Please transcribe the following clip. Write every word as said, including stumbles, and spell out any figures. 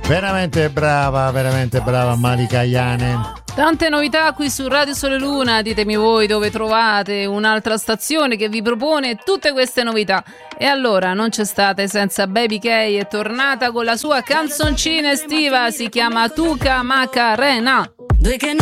Veramente brava, veramente brava Malika Ayane. Tante novità qui su Radio Sole Luna, ditemi voi dove trovate un'altra stazione che vi propone tutte queste novità. E allora non c'è state senza Baby K, è tornata con la sua canzoncina estiva, si chiama Tuca Macarena.